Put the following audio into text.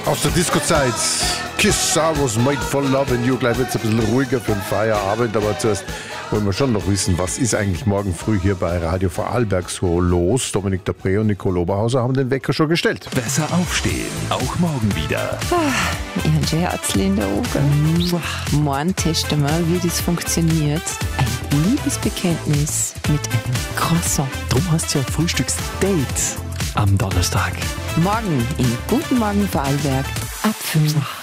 Aus der Disco-Zeit. Kiss I was made for loving you. Gleich wird es ein bisschen ruhiger für den Feierabend, aber zuerst wollen wir schon noch wissen, was ist eigentlich morgen früh hier bei Radio Vorarlberg so los? Dominik Dapré und Nicole Oberhauser haben den Wecker schon gestellt. Besser aufstehen, auch morgen wieder. Ich habe schon Herzchen in den Augen. Morgen testen wir, wie das funktioniert. Ein Liebesbekenntnis mit einem Croissant. Drum hast du ja Frühstücksdate am Donnerstag. Morgen in Guten Morgen Vorarlberg ab 5.